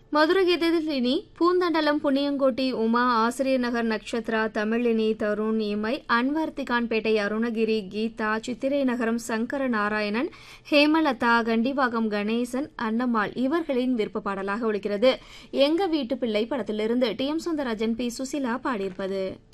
மதுரை கீதத்தில் இனி பூந்தண்டலம் புண்ணியங்கோட்டி உமா ஆசிரியர் நகர் நக்ஷத்ரா தமிழினி தருண் இமை அன்வர்த்திகான்பேட்டை அருணகிரி கீதா சித்திரை நகரம் சங்கர நாராயணன் ஹேமலதா கண்டிவாகம் கணேசன் அன்னம்மாள் இவர்களின் விருப்ப பாடலாக ஒலிக்கிறது. எங்க வீட்டு பிள்ளை படத்திலிருந்து D M Sundararajan B Susheela பாடியிருப்பது.